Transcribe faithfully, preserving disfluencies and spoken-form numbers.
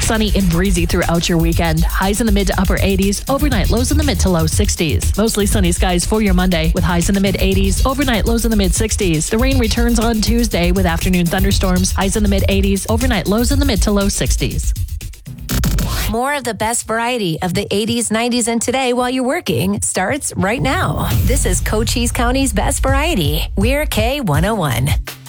sunny and breezy throughout your weekend. Highs in the mid to upper eighties. Overnight lows in the mid to low sixties. Mostly sunny skies for your Monday with highs in the mid eighties. Overnight lows in the mid sixties. The rain returns on Tuesday with afternoon thunderstorms. Highs in the mid eighties. Overnight lows in the mid to low sixties. More of the best variety of the eighties, nineties, and today while you're working starts right now. This is Cochise County's Best Variety. We're K one oh one.